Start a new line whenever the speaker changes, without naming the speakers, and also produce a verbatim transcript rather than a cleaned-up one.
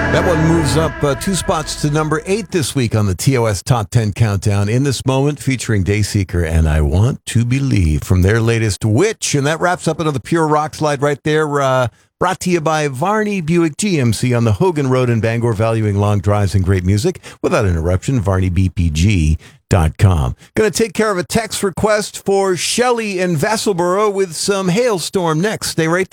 That one moves up uh, two spots to number eight this week on the T O S Top ten Countdown. In This Moment, featuring Dayseeker and I Want to Believe from their latest Witch. And that wraps up another Pure Rock slide right there. Uh, brought to you by Varney Buick G M C on the Hogan Road in Bangor, valuing long drives and great music. Without interruption, varney b p g dot com. Going to take care of a text request for Shelley in Vassalboro with some Hailstorm next. Stay right there.